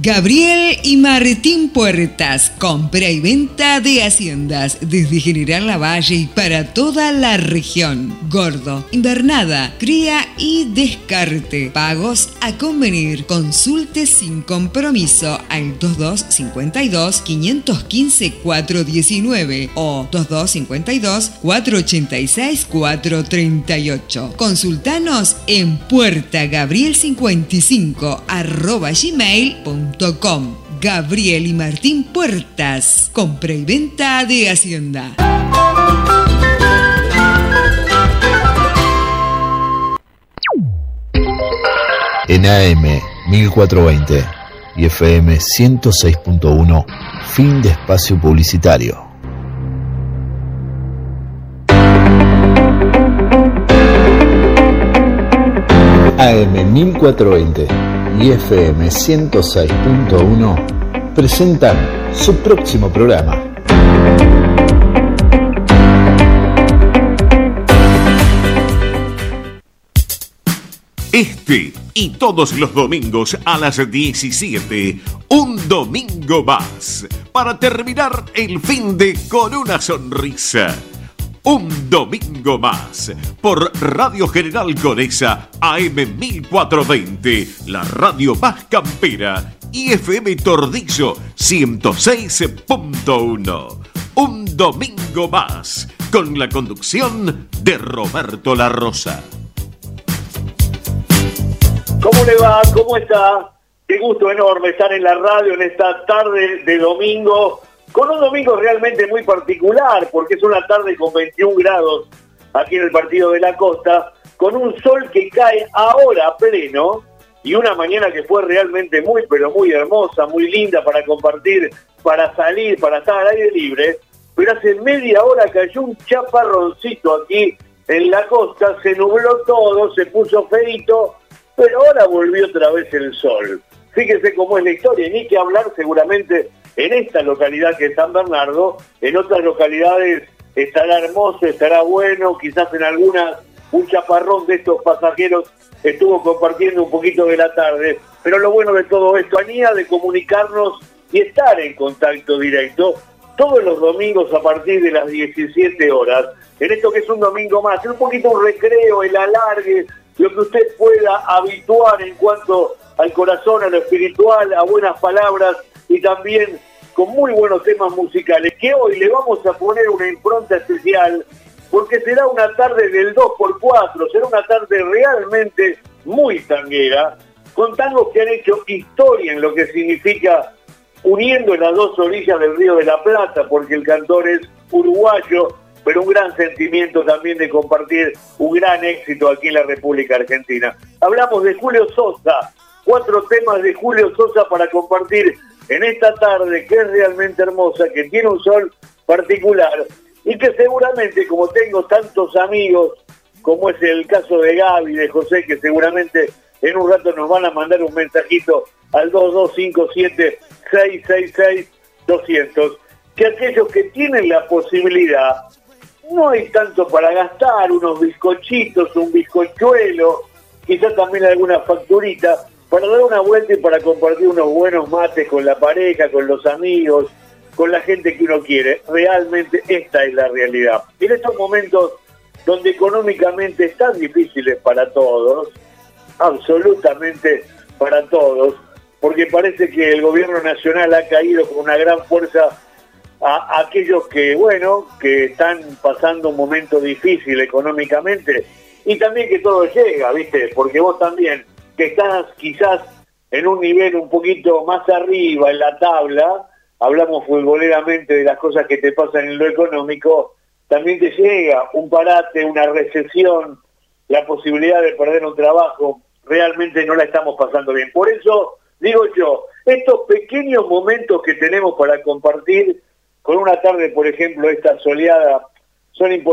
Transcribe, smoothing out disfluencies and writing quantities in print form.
Gabriel y Martín Puertas, compra y venta de haciendas desde General Lavalle y para toda la región. Gordo, invernada, cría y descarte. Pagos a convenir. Consulte sin compromiso al 2252 515 419 o 2252 486 438. Consultanos en puertagabriel55@gmail.com. Gabriel y Martín Puertas, compra y venta de hacienda. En AM 1420 y FM 106.1, fin de espacio publicitario. AM 1420 y FM 106.1 presentan su próximo programa. Este y todos los domingos a las 17, un domingo más, para terminar el fin de con una sonrisa. Un domingo más, por Radio General Conesa, AM 1420, la radio más campera, y FM Tordillo 106.1. Un domingo más, con la conducción de Roberto La Rosa. ¿Cómo le va? ¿Cómo está? Qué gusto enorme estar en la radio en esta tarde de domingo, con un domingo realmente muy particular, porque es una tarde con 21 grados aquí en el Partido de la Costa, con un sol que cae ahora a pleno, y una mañana que fue realmente muy, pero muy hermosa, muy linda para compartir, para salir, para estar al aire libre, pero hace media hora cayó un chaparroncito aquí en la costa, se nubló todo, se puso feito, pero ahora volvió otra vez el sol. Fíjese cómo es la historia, ni que hablar seguramente en esta localidad que es San Bernardo, en otras localidades estará hermoso, estará bueno, quizás en algunas un chaparrón de estos pasajeros estuvo compartiendo un poquito de la tarde, pero lo bueno de todo esto, manía de comunicarnos y estar en contacto directo todos los domingos a partir de las 17 horas, en esto que es un domingo más, un poquito un recreo, el alargue, lo que usted pueda habituar en cuanto al corazón, a lo espiritual, a buenas palabras y también con muy buenos temas musicales, que hoy le vamos a poner una impronta especial, porque será una tarde del 2x4, será una tarde realmente muy tanguera, con tangos que han hecho historia en lo que significa uniendo en las dos orillas del Río de la Plata, porque el cantor es uruguayo, pero un gran sentimiento también de compartir un gran éxito aquí en la República Argentina. Hablamos de Julio Sosa, 4 temas de Julio Sosa para compartir en esta tarde que es realmente hermosa, que tiene un sol particular y que seguramente, como tengo tantos amigos, como es el caso de Gaby, de José, que seguramente en un rato nos van a mandar un mensajito al 2257-666-200, que aquellos que tienen la posibilidad, no hay tanto para gastar, unos bizcochitos, un bizcochuelo, quizás también alguna facturita, para dar una vuelta y para compartir unos buenos mates con la pareja, con los amigos, con la gente que uno quiere. Realmente esta es la realidad. En estos momentos donde económicamente están difíciles para todos, absolutamente para todos, porque parece que el gobierno nacional ha caído con una gran fuerza a aquellos que, bueno, que están pasando un momento difícil económicamente, y también que todo llega, ¿viste? Porque vos también, que estás quizás en un nivel un poquito más arriba en la tabla, hablamos futboleramente de las cosas que te pasan en lo económico, también te llega un parate, una recesión, la posibilidad de perder un trabajo, realmente no la estamos pasando bien. Por eso, digo yo, estos pequeños momentos que tenemos para compartir con una tarde, por ejemplo, esta soleada, son importantes.